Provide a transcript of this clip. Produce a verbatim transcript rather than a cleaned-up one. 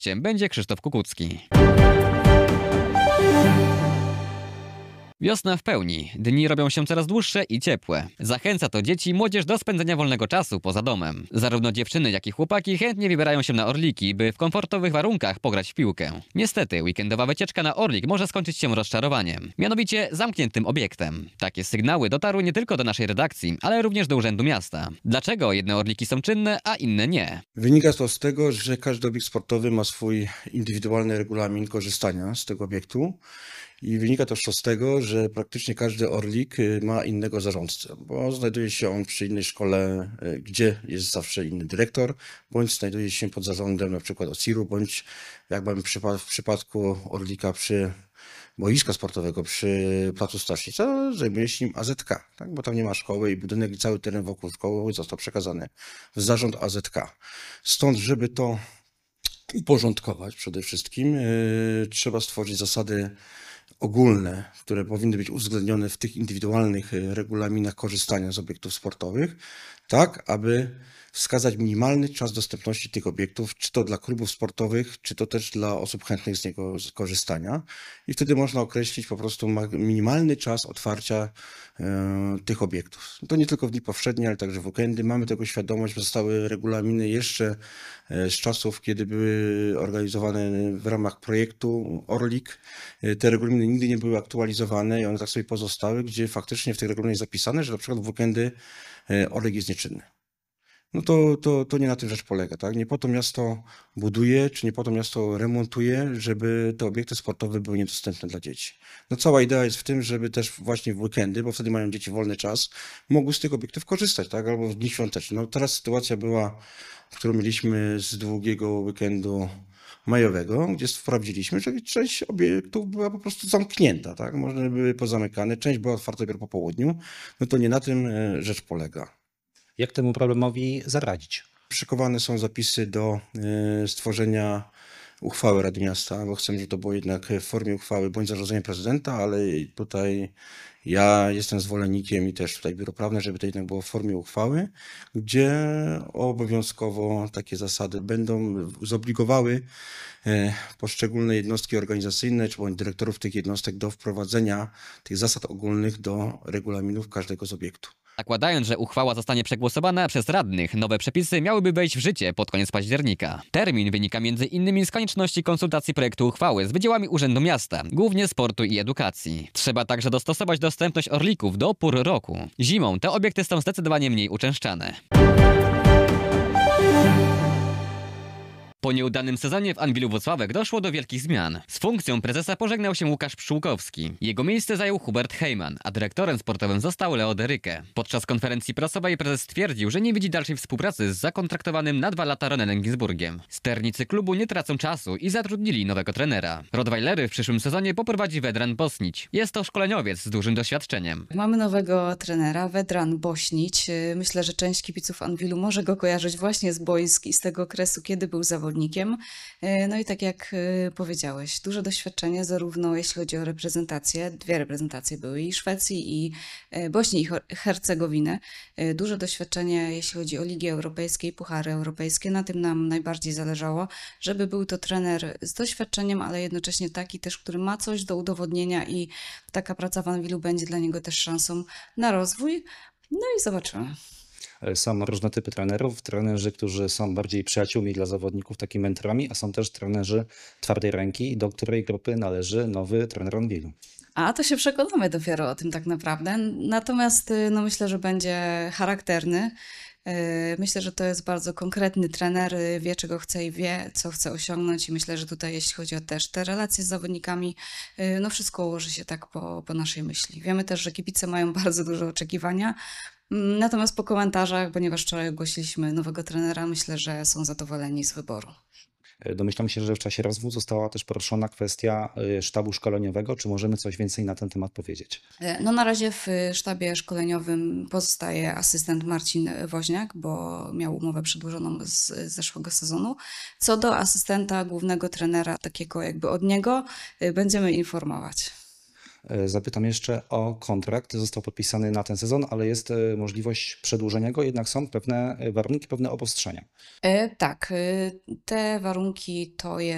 Gościem będzie Krzysztof Kukucki. Wiosna w pełni. Dni robią się coraz dłuższe i ciepłe. Zachęca to dzieci i młodzież do spędzenia wolnego czasu poza domem. Zarówno dziewczyny, jak i chłopaki chętnie wybierają się na Orliki, by w komfortowych warunkach pograć w piłkę. Niestety, weekendowa wycieczka na Orlik może skończyć się rozczarowaniem. Mianowicie zamkniętym obiektem. Takie sygnały dotarły nie tylko do naszej redakcji, ale również do Urzędu Miasta. Dlaczego jedne Orliki są czynne, a inne nie? Wynika to z tego, że każdy obiekt sportowy ma swój indywidualny regulamin korzystania z tego obiektu. I wynika to z tego, że praktycznie każdy Orlik ma innego zarządcę, bo znajduje się on przy innej szkole, gdzie jest zawsze inny dyrektor, bądź znajduje się pod zarządem na przykład O S I R-u, bądź jak mamy w przypadku Orlika przy boiska sportowego przy placu Stasznica, zajmuje się nim A Z K, tak? Bo tam nie ma szkoły i budynek i cały teren wokół szkoły został przekazany w zarząd A Z K. Stąd, żeby to uporządkować przede wszystkim, yy, trzeba stworzyć zasady ogólne, które powinny być uwzględnione w tych indywidualnych regulaminach korzystania z obiektów sportowych, tak aby wskazać minimalny czas dostępności tych obiektów, czy to dla klubów sportowych, czy to też dla osób chętnych z niego korzystania. I wtedy można określić po prostu minimalny czas otwarcia e, tych obiektów. To nie tylko w dni powszednie, ale także w weekendy. Mamy tego świadomość, że zostały regulaminy jeszcze z czasów, kiedy były organizowane w ramach projektu Orlik. Te regulaminy nigdy nie były aktualizowane i one tak sobie pozostały, gdzie faktycznie w tych regulaminach jest zapisane, że na przykład w weekendy Orlik jest nieczynny. No to, to, to nie na tym rzecz polega, tak? Nie po to miasto buduje, czy nie po to miasto remontuje, żeby te obiekty sportowe były niedostępne dla dzieci. No cała idea jest w tym, żeby też właśnie w weekendy, bo wtedy mają dzieci wolny czas, mogły z tych obiektów korzystać, tak? Albo w dni świąteczne. No teraz sytuacja była, którą mieliśmy z długiego weekendu majowego, gdzie sprawdziliśmy, że część obiektów była po prostu zamknięta, tak? Można były pozamykane, część była otwarta dopiero po południu. No to nie na tym rzecz polega. Jak temu problemowi zaradzić? Szykowane są zapisy do stworzenia uchwały Rady Miasta, bo chcemy, żeby to było jednak w formie uchwały bądź zarządzenia prezydenta, ale tutaj ja jestem zwolennikiem i też tutaj biuro prawne, żeby to jednak było w formie uchwały, gdzie obowiązkowo takie zasady będą zobligowały poszczególne jednostki organizacyjne czy bądź dyrektorów tych jednostek do wprowadzenia tych zasad ogólnych do regulaminów każdego z obiektów. Zakładając, że uchwała zostanie przegłosowana przez radnych, nowe przepisy miałyby wejść w życie pod koniec października. Termin wynika między innymi z konieczności konsultacji projektu uchwały z wydziałami Urzędu Miasta, głównie sportu i edukacji. Trzeba także dostosować dostępność Orlików do pór roku. Zimą te obiekty są zdecydowanie mniej uczęszczane. Po nieudanym sezonie w Anwilu Włocławek doszło do wielkich zmian. Z funkcją prezesa pożegnał się Łukasz Pszczółkowski. Jego miejsce zajął Hubert Heyman, a dyrektorem sportowym został Leo Deryke. Podczas konferencji prasowej prezes stwierdził, że nie widzi dalszej współpracy z zakontraktowanym na dwa lata Ronenem Ginsburgiem. Sternicy klubu nie tracą czasu i zatrudnili nowego trenera. Rottweilery w przyszłym sezonie poprowadzi Vedran Bosnić. Jest to szkoleniowiec z dużym doświadczeniem. Mamy nowego trenera, Vedran Bosnić. Myślę, że część kibiców Anwilu może go kojarzyć właśnie z boisk i z tego okresu, kiedy był zawodnikiem. No i tak jak powiedziałeś, duże doświadczenie zarówno jeśli chodzi o reprezentację, dwie reprezentacje były i Szwecji i Bośni i Hercegowiny. Duże doświadczenie jeśli chodzi o Ligi Europejskie i Puchary Europejskie. Na tym nam najbardziej zależało, żeby był to trener z doświadczeniem, ale jednocześnie taki też, który ma coś do udowodnienia i taka praca w Anwilu będzie dla niego też szansą na rozwój. No i zobaczymy. Są różne typy trenerów, trenerzy, którzy są bardziej przyjaciółmi dla zawodników, takimi mentorami, a są też trenerzy twardej ręki, do której grupy należy nowy trener Anwilu. A to się przekonamy dopiero o tym tak naprawdę. Natomiast no, myślę, że będzie charakterny. Myślę, że to jest bardzo konkretny trener, wie czego chce i wie, co chce osiągnąć i myślę, że tutaj jeśli chodzi o też te relacje z zawodnikami, no wszystko ułoży się tak po, po naszej myśli. Wiemy też, że kibice mają bardzo duże oczekiwania, natomiast po komentarzach, ponieważ wczoraj ogłosiliśmy nowego trenera, myślę, że są zadowoleni z wyboru. Domyślam się, że w czasie rozwoju została też poruszona kwestia sztabu szkoleniowego. Czy możemy coś więcej na ten temat powiedzieć? No na razie w sztabie szkoleniowym pozostaje asystent Marcin Woźniak, bo miał umowę przedłużoną z zeszłego sezonu. Co do asystenta głównego trenera, takiego jakby od niego, będziemy informować. Zapytam jeszcze o kontrakt. Został podpisany na ten sezon, ale jest możliwość przedłużenia go, jednak są pewne warunki, pewne obostrzenia. Tak, te warunki to jest